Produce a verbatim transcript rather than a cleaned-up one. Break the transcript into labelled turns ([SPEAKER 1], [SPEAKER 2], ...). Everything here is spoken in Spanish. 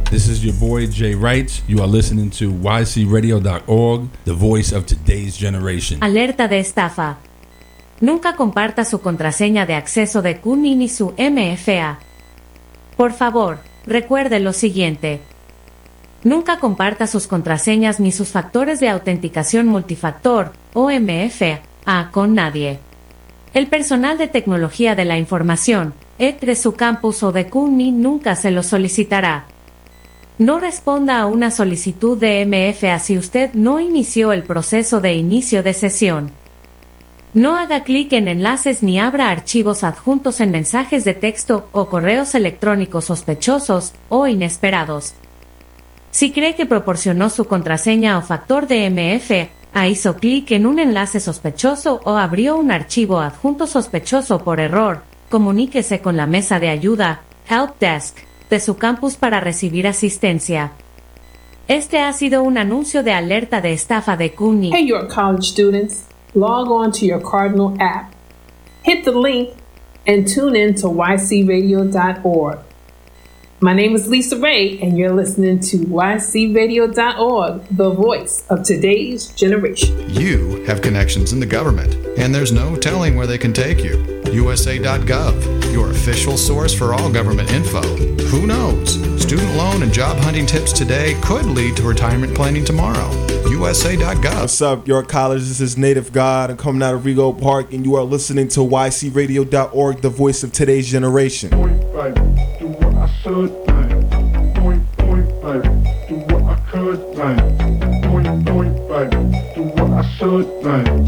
[SPEAKER 1] This is your boy Jay Wright. You are listening to y c radio dot org, the voice of today's generation.
[SPEAKER 2] Alerta de estafa. Nunca comparta su contraseña de acceso de Q N I ni su M F A. Por favor, recuerde lo siguiente. Nunca comparta sus contraseñas ni sus factores de autenticación multifactor, o M F A, con nadie. El personal de tecnología de la información, E T de su campus o de Q N I nunca se lo solicitará. No responda a una solicitud de M F A si usted no inició el proceso de inicio de sesión. No haga clic en enlaces ni abra archivos adjuntos en mensajes de texto o correos electrónicos sospechosos o inesperados. Si cree que proporcionó su contraseña o factor de M F A, hizo clic en un enlace sospechoso o abrió un archivo adjunto sospechoso por error, comuníquese con la mesa de ayuda, Help Desk, de su campus para recibir asistencia. Este ha sido un anuncio de alerta de estafa de Q N I.
[SPEAKER 3] Hey, your college students. Log on to your Cardinal app. Hit the link and tune in to y c radio dot org. My name is Lisa Ray, and you're listening to y c radio dot org, the voice of today's generation.
[SPEAKER 4] You have connections in the government, and there's no telling where they can take you. u s a dot gov, your official source for all government info. Who knows? Student loan and job hunting tips today could lead to retirement planning tomorrow. u s a dot gov.
[SPEAKER 5] What's up, York College? This is Native God. I'm coming out of Rego Park, and you are listening to y c radio dot org, the voice of today's generation.
[SPEAKER 6] Point five, do what I should like. Point, point five, do what I could like. Point, point five, do what I should like.